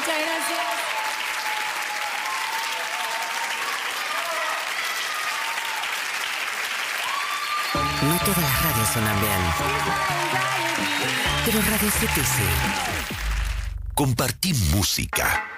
Muchas gracias. No todas las radios suenan bien, pero Radio City sí. Compartí música.